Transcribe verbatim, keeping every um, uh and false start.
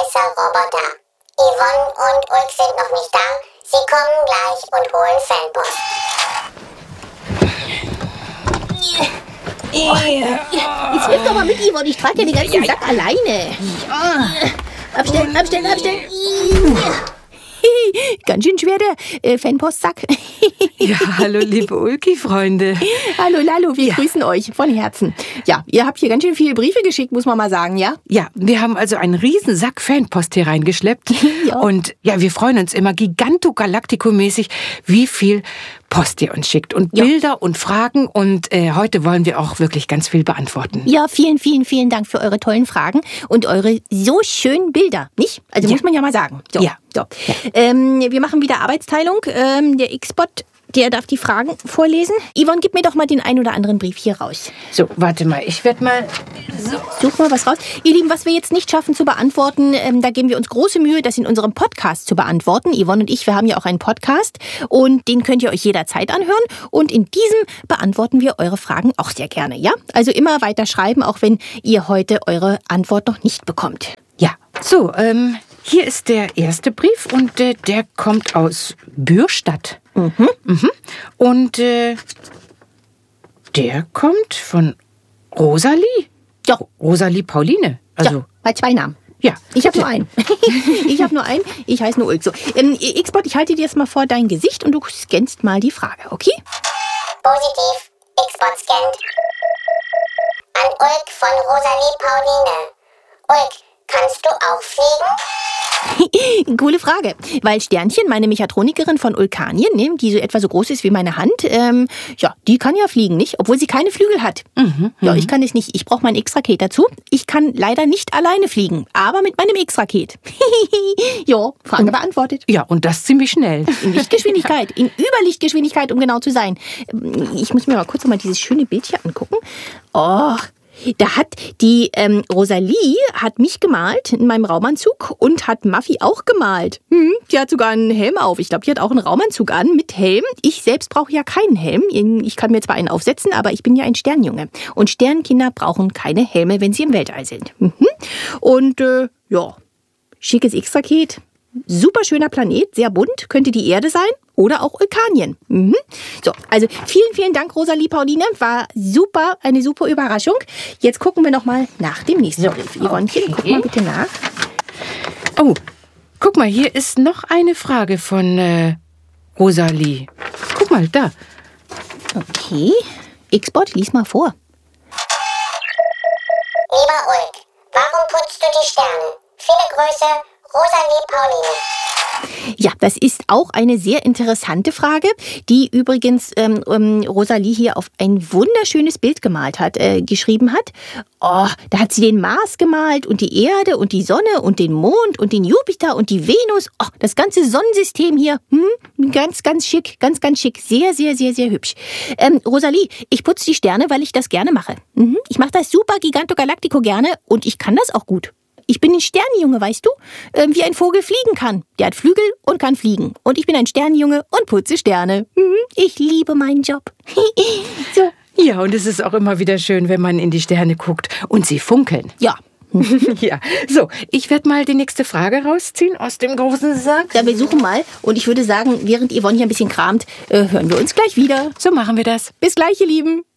weißer Roboter. Yvonne und Ulk sind noch nicht da. Sie kommen gleich und holen Fanpost. Oh, jetzt hilf doch mal mit, Yvonne. Ich trage ja den ganzen Sack alleine. Abstellen, abstellen, abstellen. Ganz schön schwer, der äh, Fanpostsack. Ja, hallo, liebe Ulki-Freunde. Hallo, Lalo, wir Ja. grüßen euch von Herzen. Ja, ihr habt hier ganz schön viele Briefe geschickt, muss man mal sagen, ja? Ja, wir haben also einen riesen Sack Fanpost hier reingeschleppt. Ja. Und ja, wir freuen uns immer giganto-galactico-mäßig, wie viel Post ihr uns schickt. Und Ja. Bilder und Fragen. Und äh, heute wollen wir auch wirklich ganz viel beantworten. Ja, vielen, vielen, vielen Dank für eure tollen Fragen und eure so schönen Bilder, nicht? Also Ja. muss man ja mal sagen. So, Ja. So. Ähm, wir machen wieder Arbeitsteilung. Ähm, der X-Bot, der darf die Fragen vorlesen. Yvonne, gib mir doch mal den ein oder anderen Brief hier raus. So, warte mal, ich werde mal... So. Such mal was raus. Ihr Lieben, was wir jetzt nicht schaffen zu beantworten, ähm, da geben wir uns große Mühe, das in unserem Podcast zu beantworten. Yvonne und ich, wir haben ja auch einen Podcast und den könnt ihr euch jederzeit anhören. Und in diesem beantworten wir eure Fragen auch sehr gerne, ja? Also immer weiter schreiben, auch wenn ihr heute eure Antwort noch nicht bekommt. Ja, so, ähm, hier ist der erste Brief und äh, der kommt aus Bürstadt. Mhm. Mhm. Und äh, der kommt von Rosalie. Ja, Rosalie Pauline. Also, ja, bei zwei Namen. ja. Ich habe nur einen. ich habe nur einen. Ich heiße nur Ulk. So, ähm, X-Bot, ich halte dir jetzt mal vor dein Gesicht und du scannst mal die Frage, okay? Positiv. X-Bot scannt. An Ulk von Rosalie Pauline. Ulk, kannst du auch fliegen? Coole Frage, weil Sternchen, meine Mechatronikerin von Ulkanien, ne, die so etwa so groß ist wie meine Hand, ähm, ja, die kann ja fliegen, nicht? Obwohl sie keine Flügel hat. Mhm, Ja, ich kann es nicht. Ich brauche mein X-Raket dazu. Ich kann leider nicht alleine fliegen, aber mit meinem X-Raket. Ja, Frage beantwortet. Ja, und das ziemlich schnell. In Lichtgeschwindigkeit, in Überlichtgeschwindigkeit, um genau zu sein. Ich muss mir mal kurz noch mal dieses schöne Bild hier angucken. Oh, da hat die ähm, Rosalie hat mich gemalt in meinem Raumanzug und hat Muffy auch gemalt. Hm, die hat sogar einen Helm auf. Ich glaube, die hat auch einen Raumanzug an mit Helm. Ich selbst brauche ja keinen Helm. Ich kann mir zwar einen aufsetzen, aber ich bin ja ein Sternjunge. Und Sternkinder brauchen keine Helme, wenn sie im Weltall sind. Mhm. Und äh, ja, schickes X-Raket. Super schöner Planet, sehr bunt, könnte die Erde sein oder auch Ulkanien. Mhm. So, also vielen, vielen Dank, Rosalie Pauline. War super, eine super Überraschung. Jetzt gucken wir noch mal nach dem nächsten Brief. Yvonnchen, okay. guck mal bitte nach. Oh, guck mal, hier ist noch eine Frage von äh, Rosalie. Guck mal, da. Okay, X-Bot, lies mal vor. Lieber Ulk, warum putzt du die Sterne? Viele Grüße, Rosalie Pauline. Ja, das ist auch eine sehr interessante Frage, die übrigens ähm, ähm, Rosalie hier auf ein wunderschönes Bild gemalt hat, äh, geschrieben hat. Oh, da hat sie den Mars gemalt und die Erde und die Sonne und den Mond und den Jupiter und die Venus. Oh, das ganze Sonnensystem hier. Hm? Ganz, ganz schick, ganz, ganz schick. Sehr, sehr, sehr, sehr hübsch. Ähm, Rosalie, ich putze die Sterne, weil ich das gerne mache. Mhm. Ich mache das super Giganto Galactico gerne und ich kann das auch gut. Ich bin ein Sternenjunge, weißt du? Ähm, wie ein Vogel fliegen kann. Der hat Flügel und kann fliegen. Und ich bin ein Sternenjunge und putze Sterne. Mhm. Ich liebe meinen Job. So. Ja, und es ist auch immer wieder schön, wenn man in die Sterne guckt und sie funkeln. Ja. Ja, so, ich werde mal die nächste Frage rausziehen aus dem großen Sack. Ja, wir suchen mal. Und ich würde sagen, während Yvonne hier ein bisschen kramt, äh, hören wir uns gleich wieder. So machen wir das. Bis gleich, ihr Lieben.